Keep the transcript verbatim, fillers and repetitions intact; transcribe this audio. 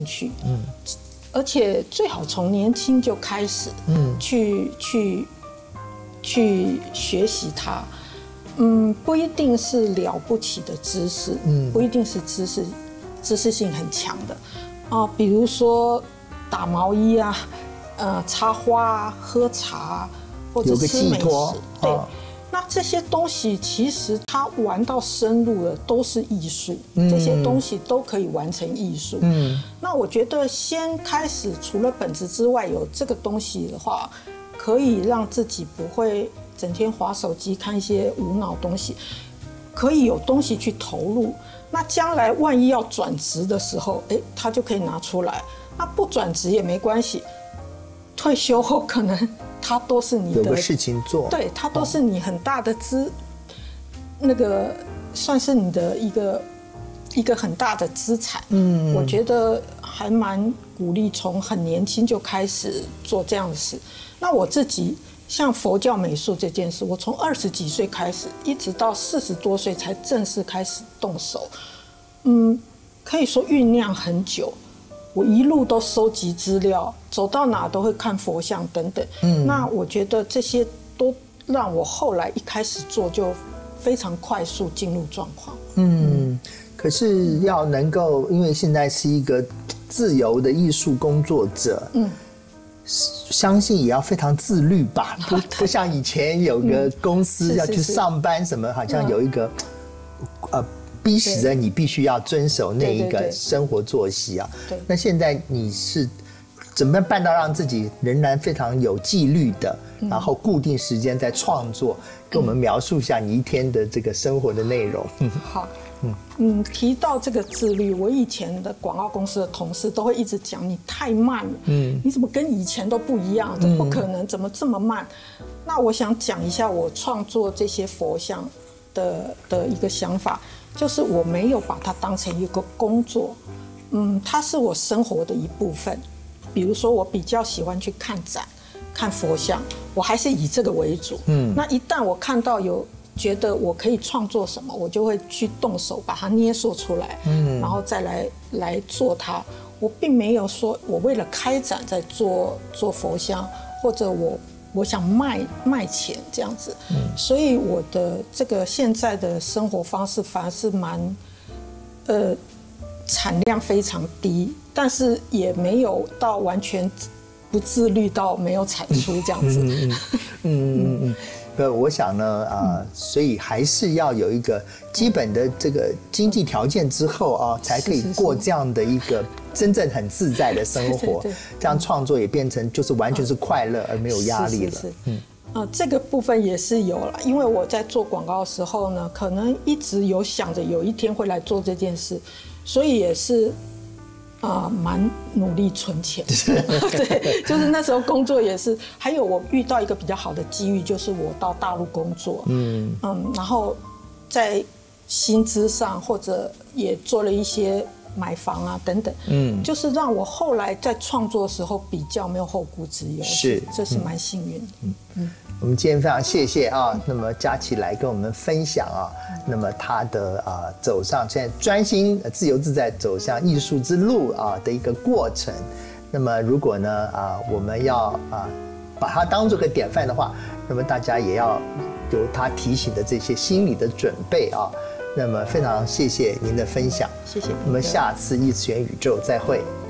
趣，嗯，而且最好从年轻就开始，嗯，去去去学习它，嗯，不一定是了不起的知识，嗯，不一定是知识知识性很强的，啊，比如说打毛衣啊，呃，插花啊，喝茶啊，或者吃美食，对。哦，那这些东西其实它玩到深入的都是艺术，嗯，这些东西都可以完成艺术。嗯，那我觉得先开始除了本质之外有这个东西的话，可以让自己不会整天滑手机看一些无脑东西，可以有东西去投入。那将来万一要转职的时候，哎，他就可以拿出来。那不转职也没关系，退休后可能它都是你的有个事情做， 对，它都是你很大的资，那个算是你的一个一个很大的资产。嗯，我觉得还蛮鼓励从很年轻就开始做这样的事。那我自己像佛教美术这件事，我从二十几岁开始，一直到四十多岁才正式开始动手。嗯，可以说酝酿很久。我一路都收集资料，走到哪都会看佛像等等。嗯，那我觉得这些都让我后来一开始做就非常快速进入状况。 嗯，可是要能够，因为现在是一个自由的艺术工作者，嗯，相信也要非常自律吧，不不像以前有个公司要去上班什么，好像有一个呃。逼使着你必须要遵守那一个生活作息啊。对对对，那现在你是怎么办到让自己仍然非常有纪律的，嗯，然后固定时间在创作？跟我们描述一下你一天的这个生活的内容。 好，嗯嗯，提到这个自律，我以前的广告公司的同事都会一直讲你太慢了，嗯，你怎么跟以前都不一样？这不可能，怎么这么慢？那我想讲一下我创作这些佛像的的一个想法。就是我没有把它当成一个工作，嗯，它是我生活的一部分。比如说，我比较喜欢去看展、看佛像，我还是以这个为主。嗯，那一旦我看到有觉得我可以创作什么，我就会去动手把它捏塑出来，嗯，然后再来来做它。我并没有说我为了开展在做做佛像，或者我。我想卖卖钱这样子，嗯，所以我的这个现在的生活方式反而是蛮，呃，产量非常低，但是也没有到完全不自律到没有产出这样子。嗯嗯嗯嗯。呃，我想呢，啊、呃，所以还是要有一个基本的这个经济条件之后啊，才可以过这样的一个真正很自在的生活。对对对，这样创作也变成就是完全是快乐而没有压力了。是是是，嗯， 啊、呃，这个部分也是有了，因为我在做广告的时候呢，可能一直有想着有一天会来做这件事，所以也是。啊、呃，蛮努力存钱，对，就是那时候工作也是，还有我遇到一个比较好的机遇，就是我到大陆工作，嗯嗯，然后在薪资上或者也做了一些买房啊等等，嗯，就是让我后来在创作的时候比较没有后顾之忧， 是， 这是蛮幸运的，嗯嗯。 我们今天非常谢谢啊，那么佳琪来跟我们分享啊，那么她的啊走上现在专心自由自在走向艺术之路啊的一个过程。那么如果呢啊我们要啊把它当作个典范的话，那么大家也要有她提醒的这些心理的准备啊。那么非常谢谢您的分享， 谢谢。 那么下次异次元宇宙再会。